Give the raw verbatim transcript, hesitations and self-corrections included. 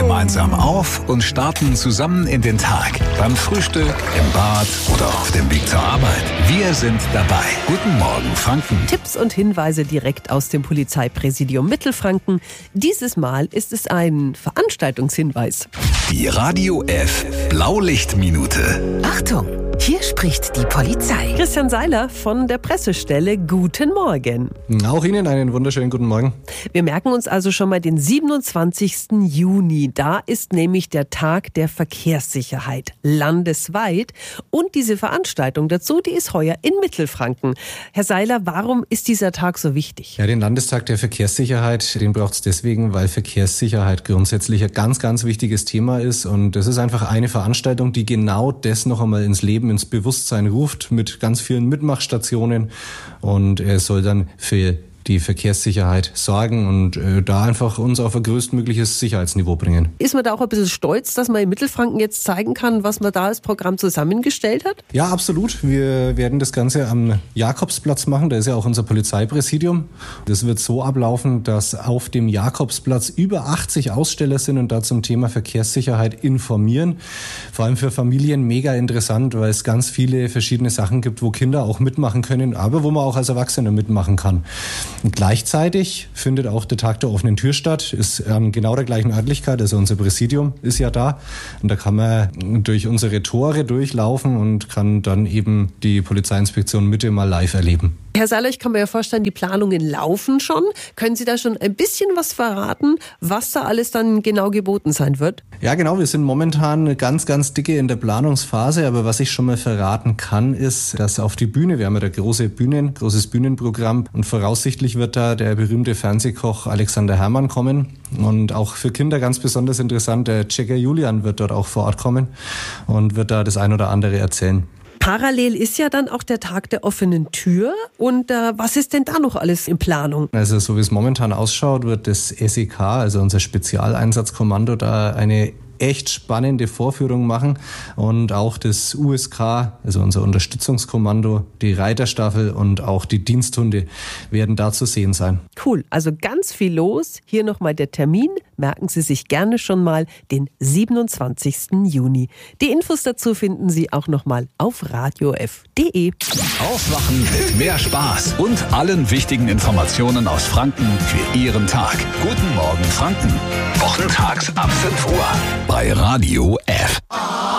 gemeinsam auf und starten zusammen in den Tag. Beim Frühstück, im Bad oder auf dem Weg zur Arbeit. Wir sind dabei. Guten Morgen, Franken. Tipps und Hinweise direkt aus dem Polizeipräsidium Mittelfranken. Dieses Mal ist es ein Veranstaltungshinweis. Die Radio F Blaulichtminute. Achtung, hier spricht die Polizei. Christian Seiler von der Pressestelle. Guten Morgen. Auch Ihnen einen wunderschönen guten Morgen. Wir merken uns also schon mal den siebenundzwanzigsten Juni. Da ist nämlich der Tag der Verkehrssicherheit landesweit. Und diese Veranstaltung dazu, die ist heuer in Mittelfranken. Herr Seiler, warum ist dieser Tag so wichtig? Ja, den Landestag der Verkehrssicherheit, den braucht es deswegen, weil Verkehrssicherheit grundsätzlich ein ganz, ganz wichtiges Thema ist. Und das ist einfach eine Veranstaltung, die genau das noch einmal ins Leben, ins Bewusstsein ruft, mit ganz vielen Mitmachstationen. Und er soll dann für die Verkehrssicherheit sorgen und äh, da einfach uns auf ein größtmögliches Sicherheitsniveau bringen. Ist man da auch ein bisschen stolz, dass man in Mittelfranken jetzt zeigen kann, was man da als Programm zusammengestellt hat? Ja, absolut. Wir werden das Ganze am Jakobsplatz machen. Da ist ja auch unser Polizeipräsidium. Das wird so ablaufen, dass auf dem Jakobsplatz über achtzig Aussteller sind und da zum Thema Verkehrssicherheit informieren. Vor allem für Familien mega interessant, weil es ganz viele verschiedene Sachen gibt, wo Kinder auch mitmachen können, aber wo man auch als Erwachsener mitmachen kann. Und gleichzeitig findet auch der Tag der offenen Tür statt, ist an genau der gleichen Örtlichkeit, also unser Präsidium ist ja da. Und da kann man durch unsere Tore durchlaufen und kann dann eben die Polizeiinspektion Mitte mal live erleben. Herr Seiler, ich kann mir ja vorstellen, die Planungen laufen schon. Können Sie da schon ein bisschen was verraten, was da alles dann genau geboten sein wird? Ja, genau. Wir sind momentan ganz, ganz dicke in der Planungsphase. Aber was ich schon mal verraten kann, ist, dass auf die Bühne, wir haben ja da große Bühnen, großes Bühnenprogramm und voraussichtlich wird da der berühmte Fernsehkoch Alexander Herrmann kommen. Und auch für Kinder ganz besonders interessant, der Checker Julian wird dort auch vor Ort kommen und wird da das ein oder andere erzählen. Parallel ist ja dann auch der Tag der offenen Tür. Und äh, was ist denn da noch alles in Planung? Also so wie es momentan ausschaut, wird das S E K, also unser Spezialeinsatzkommando, da eine echt spannende Vorführung machen und auch das U S K, also unser Unterstützungskommando, die Reiterstaffel und auch die Diensthunde werden da zu sehen sein. Cool, also ganz viel los. Hier nochmal der Termin, merken Sie sich gerne schon mal, den siebenundzwanzigsten Juni. Die Infos dazu finden Sie auch nochmal auf radio f punkt de. Aufwachen mit mehr Spaß und allen wichtigen Informationen aus Franken für Ihren Tag. Guten Morgen, Franken. Wochentags ab fünf Uhr bei Radio F.